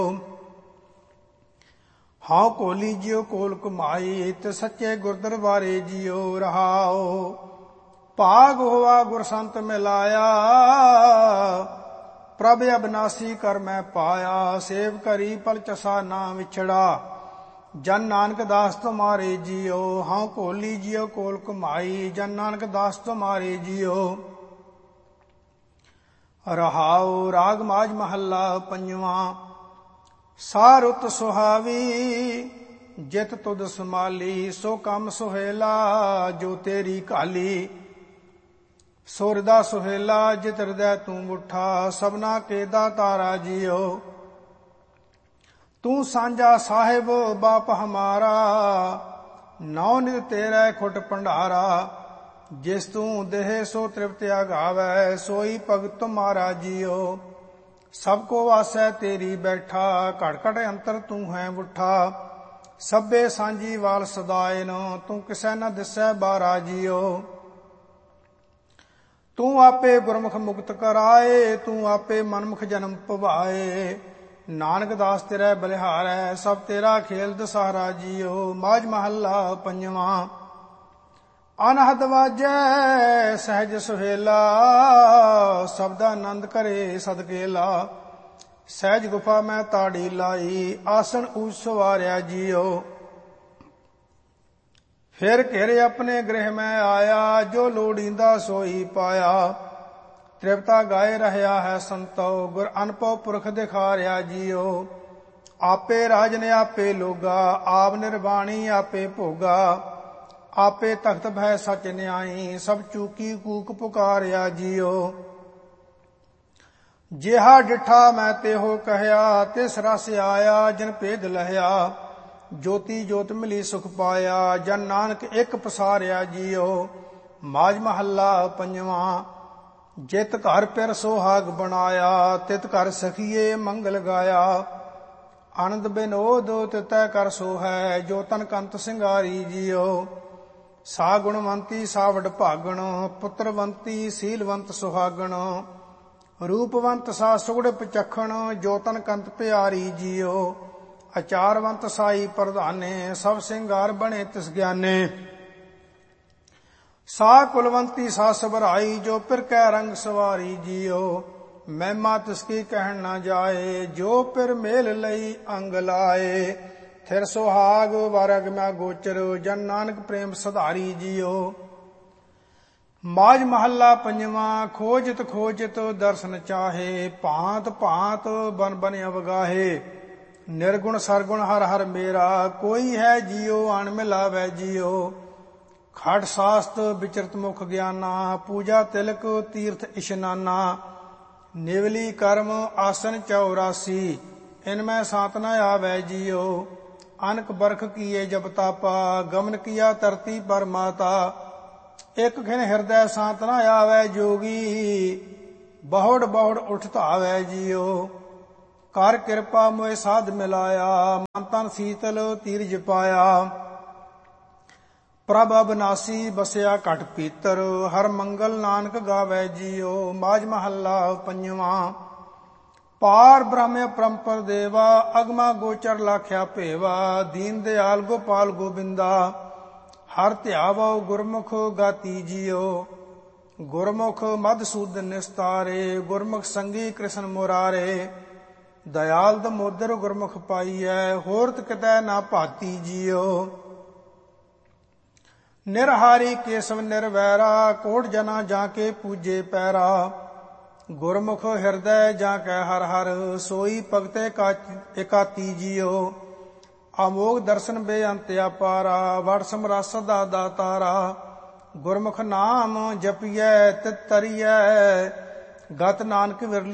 How Koli जियो कोल कुमाई ते सच्चे गुरदरबारे जियो रहाओ। भाग होवा गुर संत मिलाया प्रभ अविनाशी कर मैं पाया। सेव करी पल चसा ना विछड़ा जन नानक दास तुम्हारे जियो। हाउ कोली जियो कोल कुमाई जन नानक दास तुम्हारे जियो रहाओ। राग माज महला पंजवा। सारुत सुहावी जित तुद समाली सो कम सुहेला जो तेरी काली। सुरदा सुहेला जित हृदय तू उठा सबना के दातारा जियो। तू सांझा साहिब बाप हमारा नौ नित तेरे खुट भंडारा। जिस तू देह सो तृप्त आगावै सोई भगत तुम्हारा जियो। सबको वासै तेरी बैठा घट घट अंतर तू है उठा। सभे सांझी वाल सदाए नो तू किसै न दिसै बारा जियो। तू आपे गुरमुख मुक्त कराए तू आपे मनमुख जन्म पवाए। नानक दास तेरा बलिहारै सब तेरा खेल दसारा जियो। माज महला पंजवा। अनहद वाजै सहज सुहेला शब्दानंद करे सदकेला। सहज गुफा मैं ताड़ी लाई आसन ऊंच सवारिया जियो। फिर घेरे अपने गृह में आया जो लोड़ींदा सोई पाया। तृप्ता गाए रहया है संतो गुर अनपव पुरख दिखारिया जियो। आपे राज ने आपे लोगा आप निर्वाणी आपे भोगा। आपे तख्त भय सच न्याई सब चूकी कूक पुकारिया जियो। जिहा डिठा मैं तेहो कहया तिस रस आया जिन भेद लहया। ज्योति ज्योत मिली सुख पाया जन नानक एक पसारिया जियो। माज महला पंजवा। जित घर पिर सोहाग बनाया तित घर सखिए मंगल गाया। आनंद बिनोद तितै कर सो है जो तन कंत सिंगारी जियो। सा गुणवंती सा वड भागण पुत्रवंती सीलवंत सुहागण। रूपवंत सा सुगड़ पचखण जो तन कंत प्यारी जियो। अचारवंत साई प्रधाने सब सिंगार बने तिस ज्ञाने। सा कुलवंती सा सबराई जो पिर कै रंग सवारी जियो। महिमा तिसकी कहन न जाए जो पिर मेल लई अंग लाए। थिर सुहाग वारग मैं गोचर जन नानक प्रेम सधारी जियो। माज महला पंजवा। खोजत खोजत दर्शन चाहे भांत भांत बन बन अवगाहे। निर्गुण सरगुण हर हर मेरा कोई है जियो अण मिलावै जियो। खट शास्त्र विचरत मुख ज्ञाना पूजा तिलक तीर्थ इशनाना। निवली कर्म आसन 84 इनमें सात न आवै जियो। अनक बरख किए जब तापा गमन किया तरती पर माता। एक खिन हृदय सांत न आवै जोगी बहुड़ बहुड़ उठ धावै जियो। कर कृपा मोए साध मिलाया मन तन शीतल तीरज पाया। प्रभ अविनाशी बसया घट पीतर हर मंगल नानक गावै जियो। माज महला पंजवा। पार ब्रह्म परम्पर देवा अगमा गोचर लाख्या भेवा। दीन दयाल गोपाल गोबिंदा हर ध्यावो गुरमुख गाती जियो। गुरमुख मधुसूदन निस्तारे गुरमुख संगी कृष्ण मुरारे। दयाल दमोदर गुरमुख पाईऐ होरत कितै ना भाती जियो। निरहारी केशव निर्वैरा कोट जना जाके पूजे पैरा। गुरमुख हृदय जाकै हर हर सोई भगते एकाती जियो। अमोघ दर्शन बेअंत अपारा वड समरासद दा दातारा। गुरमुख नाम जपियै तित तरियै गत नानक विरली